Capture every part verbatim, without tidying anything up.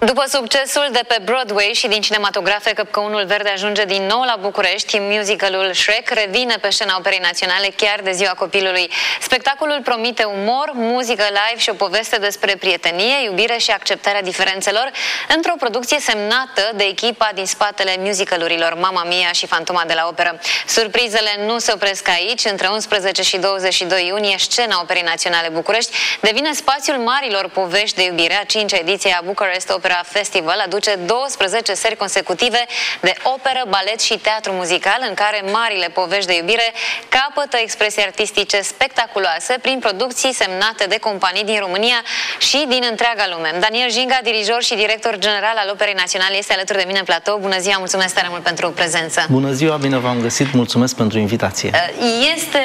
După succesul de pe Broadway și din cinematografe, Căpcăunul Verde ajunge din nou la București. Musicalul Shrek revine pe scena Operei Naționale chiar de ziua copilului. Spectacolul promite umor, muzică live și o poveste despre prietenie, iubire și acceptarea diferențelor într-o producție semnată de echipa din spatele musicalurilor Mamma Mia și Fantoma de la Operă. Surprizele nu se opresc aici. Între unsprezece și douăzeci și doi iunie, scena Operei Naționale București devine spațiul marilor povești de iubire. A cincea ediție a Bucharest Opera Festival aduce douăsprezece seri consecutive de operă, balet și teatru muzical, în care marile povești de iubire capătă expresii artistice spectaculoase prin producții semnate de companii din România și din întreaga lume. Daniel Jinga, dirijor și director general al Operei Naționale, este alături de mine în platou. Bună ziua, mulțumesc tare mult pentru prezență. Bună ziua, bine v-am găsit, mulțumesc pentru invitație. Este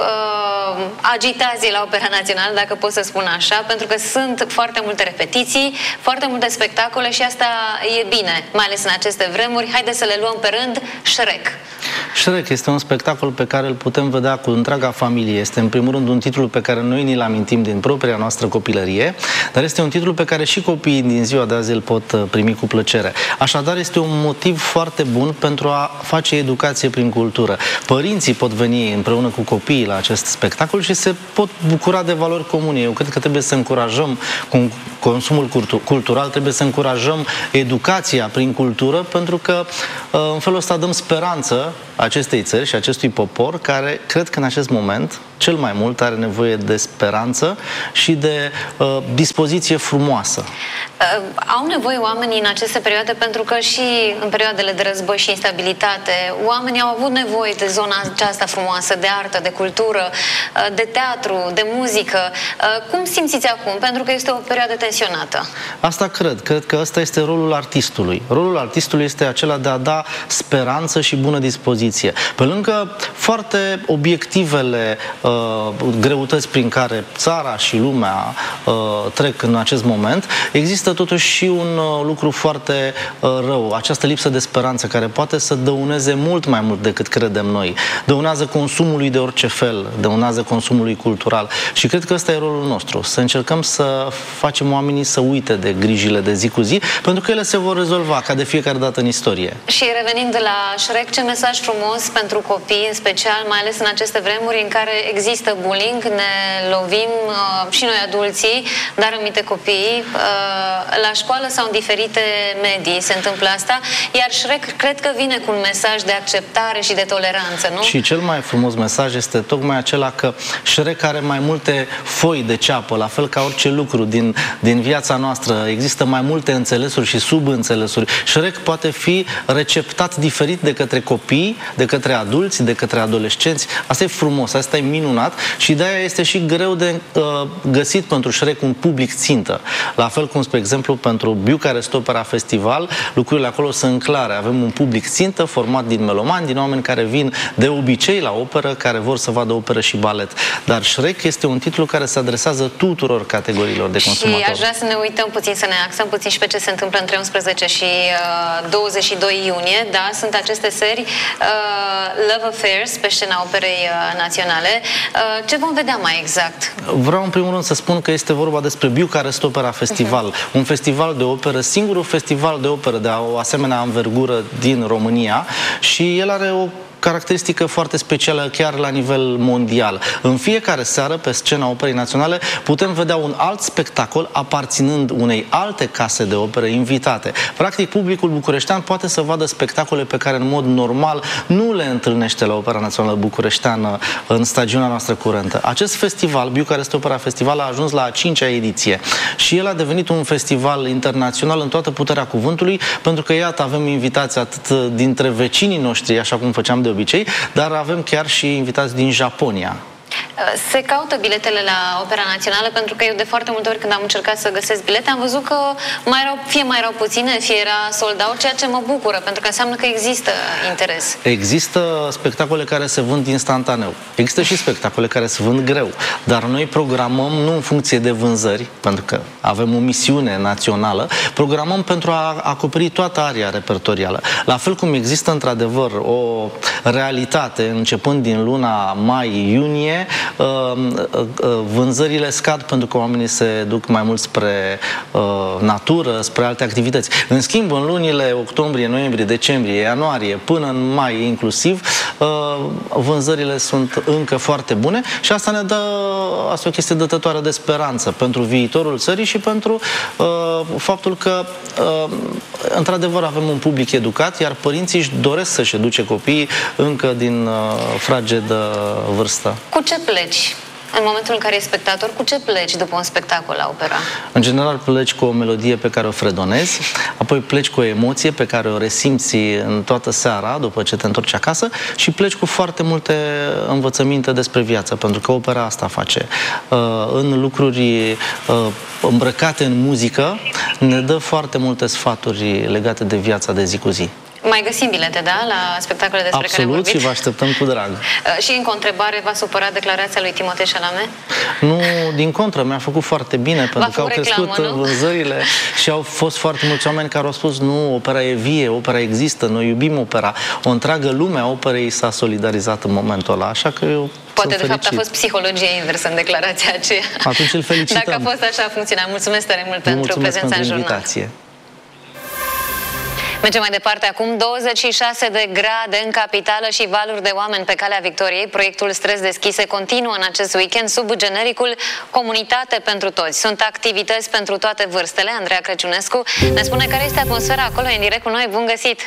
uh, agitație la Opera Națională, dacă pot să spun așa, pentru că sunt foarte multe repetiții, foarte multe spectacole și asta e bine, mai ales în aceste vremuri. Haideți să le luăm pe rând. Shrek. Shrek este un spectacol pe care îl putem vedea cu întreaga familie. Este în primul rând un titlu pe care noi ni-l amintim din propria noastră copilărie, dar este un titlu pe care și copiii din ziua de azi îl pot primi cu plăcere. Așadar, este un motiv foarte bun pentru a face educație prin cultură. Părinții pot veni împreună cu copiii la acest spectacol și se pot bucura de valori comune. Eu cred că trebuie să încurajăm consumul cultural, trebuie să încurajăm educația prin cultură, pentru că în felul ăsta dăm speranță acestei țări și acestui popor, care cred că în acest moment cel mai mult are nevoie de speranță și de uh, dispoziție frumoasă. Uh, au nevoie oamenii în aceste perioade, pentru că și în perioadele de război și instabilitate, oamenii au avut nevoie de zona aceasta frumoasă, de artă, de cultură, uh, de teatru, de muzică. Uh, cum simțiți acum? Pentru că este o perioadă tensionată. Asta cred. Cred că ăsta este rolul artistului. Rolul artistului este acela de a da speranță și bună dispoziție. Pe lângă foarte obiectivele uh, greutăți prin care țara și lumea uh, trec în acest moment, există totuși și un uh, lucru foarte uh, rău, această lipsă de speranță care poate să dăuneze mult mai mult decât credem noi. Dăunează consumului de orice fel, dăunează consumului cultural și cred că ăsta e rolul nostru, să încercăm să facem oamenii să uite de grijile de zi cu zi, pentru că ele se vor rezolva ca de fiecare dată în istorie. Și revenind de la Shrek, ce mesaj frumos pentru copii, în special, mai ales în aceste vremuri în care există bullying, ne lovim uh, și noi adulții, dar aminte copiii. Uh, la școală sau în diferite medii se întâmplă asta, iar Shrek cred că vine cu un mesaj de acceptare și de toleranță, nu? Și cel mai frumos mesaj este tocmai acela că Shrek are mai multe foi de ceapă, la fel ca orice lucru din, din viața noastră. Există mai multe înțelesuri și subînțelesuri. Shrek poate fi receptat diferit de către copii, de către adulți, de către adolescenți. Asta e frumos, asta e minunat și de-aia este și greu de uh, găsit pentru Shrek un public țintă. La fel cum, spre exemplu, pentru Bucharest Opera Festival, lucrurile acolo sunt clare. Avem un public țintă format din melomani, din oameni care vin de obicei la operă, care vor să vadă operă și balet. Dar Shrek este un titlu care se adresează tuturor categoriilor de consumatori. Și aș vrea să ne uităm puțin, să ne axăm puțin și pe ce se întâmplă între unsprezece și douăzeci și doi iunie. Da, sunt aceste seri uh, Love Affairs pe scena Operei Naționale. Uh, ce vom vedea mai exact? Vreau în primul rând să spun că este vorba despre Bucharest Opera Festival, uh-huh. un festival de operă, singurul festival de operă de o asemenea anvergură din România și el are o caracteristică foarte specială chiar la nivel mondial. În fiecare seară, pe scena Operei Naționale, putem vedea un alt spectacol aparținând unei alte case de operă invitate. Practic, publicul bucureștean poate să vadă spectacole pe care în mod normal nu le întâlnește la Opera Națională Bucureșteană în stagiunea noastră curentă. Acest festival, Bucharest Opera Festival, a ajuns la a cincea ediție și el a devenit un festival internațional în toată puterea cuvântului, pentru că, iată, avem invitații atât dintre vecinii noștri, așa cum făceam de obicei, dar avem chiar și invitați din Japonia. Se caută biletele la Opera Națională, pentru că eu de foarte multe ori când am încercat să găsesc bilete, am văzut că mai erau, fie mai erau puține, fie era sold out, ceea ce mă bucură, pentru că înseamnă că există interes. Există spectacole care se vând instantaneu. Există și spectacole care se vând greu. Dar noi programăm nu în funcție de vânzări, pentru că avem o misiune națională, programăm pentru a acoperi toată aria repertorială. La fel cum există într-adevăr o realitate începând din luna mai-iunie, vânzările scad pentru că oamenii se duc mai mult spre natură, spre alte activități. În schimb, în lunile octombrie, noiembrie, decembrie, ianuarie, până în mai inclusiv, vânzările sunt încă foarte bune și asta ne dă, asta e o chestie dătătoare de speranță pentru viitorul țării și pentru uh, faptul că uh, într-adevăr avem un public educat, iar părinții își doresc să-și educe copiii încă din uh, fragedă vârstă. Cu ce pleci? În momentul în care e spectator, cu ce pleci după un spectacol la opera? În general pleci cu o melodie pe care o fredonezi, apoi pleci cu o emoție pe care o resimți în toată seara după ce te întorci acasă și pleci cu foarte multe învățăminte despre viață, pentru că opera asta face. În lucruri îmbrăcate în muzică ne dă foarte multe sfaturi legate de viața de zi cu zi. Mai găsim bilete, da? La spectacole despre Absolut, care vorbiți? Și vă așteptăm cu drag. Uh, și încă o întrebare, v-a supărat declarația lui Timothée Chalamet? Nu, din contră, mi-a făcut foarte bine, pentru că au crescut reclamă, vânzările și au fost foarte mulți oameni care au spus nu, opera e vie, opera există, noi iubim opera. O întreagă lume a operei s-a solidarizat în momentul ăla, așa că eu Poate, de fapt, a fost psihologie inversă în declarația aceea. Atunci îl felicităm. Dacă a fost așa, a funcționat. Mulțumesc tare mult pentru prezența în jurnal. Invitație. Mergem mai departe acum. douăzeci și șase de grade în capitală și valuri de oameni pe calea Victoriei. Proiectul Străzi Deschise continuă în acest weekend sub genericul Comunitate pentru Toți. Sunt activități pentru toate vârstele. Andreea Crăciunescu ne spune care este atmosfera acolo. În direct cu noi. Bun găsit!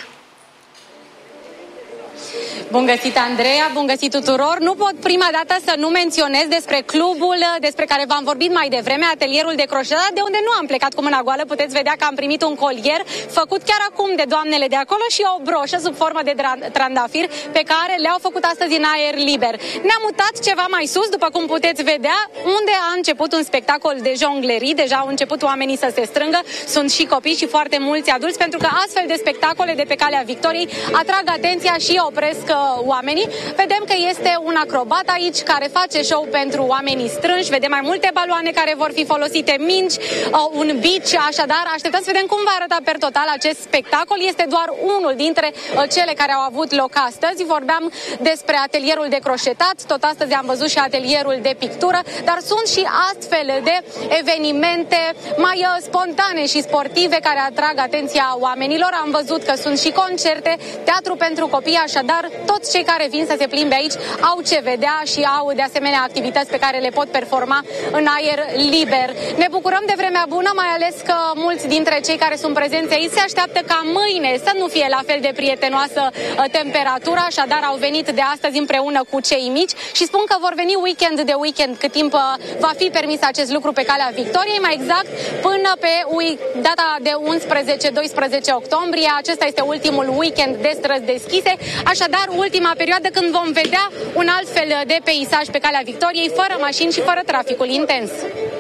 Bun găsit, Andreea, bun găsit tuturor. Nu pot prima dată să nu menționez despre clubul despre care v-am vorbit mai devreme, atelierul de croșetat, de unde nu am plecat cu mâna goală. Puteți vedea că am primit un colier făcut chiar acum de doamnele de acolo și o broșă sub formă de trandafir pe care le-au făcut astăzi în aer liber. Ne-am mutat ceva mai sus, după cum puteți vedea, unde a început un spectacol de jonglerii. Deja au început oamenii să se strângă. Sunt și copii și foarte mulți adulți, pentru că astfel de spectacole de pe calea Victoriei atrag atenția și opresc oamenii. Vedem că este un acrobat aici care face show pentru oamenii strânși. Vedem mai multe baloane care vor fi folosite, mingi, un beach, așadar așteptăm să vedem cum va arăta per total acest spectacol. Este doar unul dintre cele care au avut loc astăzi. Vorbeam despre atelierul de croșetat, tot astăzi am văzut și atelierul de pictură, dar sunt și astfel de evenimente mai spontane și sportive care atrag atenția oamenilor. Am văzut că sunt și concerte, teatru pentru copii, așadar toți cei care vin să se plimbe aici au ce vedea și au de asemenea activități pe care le pot performa în aer liber. Ne bucurăm de vremea bună, mai ales că mulți dintre cei care sunt prezenți aici se așteaptă ca mâine să nu fie la fel de prietenoasă temperatura, așadar au venit de astăzi împreună cu cei mici și spun că vor veni weekend de weekend cât timp va fi permis acest lucru pe calea Victoriei, mai exact până pe data de unsprezece doisprezece octombrie. Acesta este ultimul weekend de străzi deschise, așadar ultima perioadă când vom vedea un alt fel de peisaj pe calea Victoriei, fără mașini și fără traficul intens.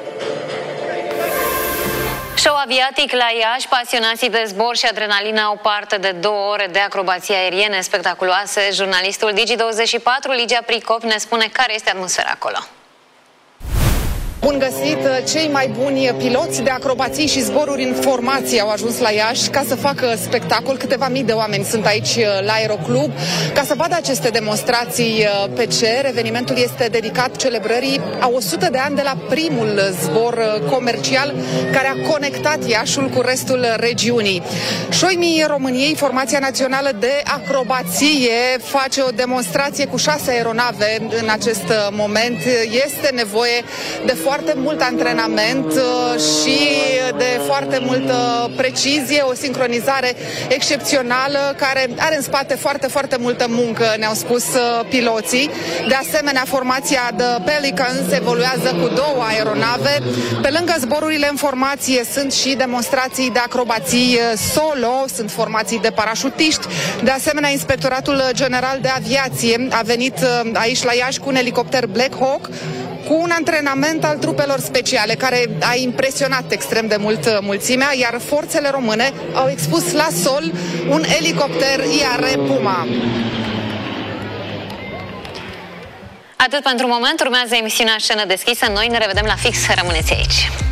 Show aviatic la Iași, pasionații de zbor și adrenalină au parte de două ore de acrobații aeriene spectaculoase. Jurnalistul Digi douăzeci și patru, Ligia Pricop, ne spune care este atmosfera acolo. Bun găsit! Cei mai buni piloți de acrobații și zboruri în formație au ajuns la Iași ca să facă spectacol. Câteva mii de oameni sunt aici la Aeroclub ca să vadă aceste demonstrații pe cer. Evenimentul este dedicat celebrării a o sută de ani de la primul zbor comercial care a conectat Iașul cu restul regiunii. Șoimii României, Formația Națională de Acrobație, face o demonstrație cu șase aeronave în acest moment. Este nevoie de foarte mult antrenament și de foarte multă precizie, o sincronizare excepțională care are în spate foarte, foarte multă muncă, ne-au spus piloții. De asemenea, formația The Pelicans evoluează cu două aeronave. Pe lângă zborurile în formație sunt și demonstrații de acrobații solo, sunt formații de parașutiști. De asemenea, Inspectoratul General de Aviație a venit aici la Iași cu un elicopter Black Hawk, cu un antrenament al trupelor speciale care a impresionat extrem de mult mulțimea, iar forțele române au expus la sol un elicopter I R Puma. Atât pentru moment, urmează emisiunea Scenă Deschisă. Noi ne revedem la fix, rămâneți aici.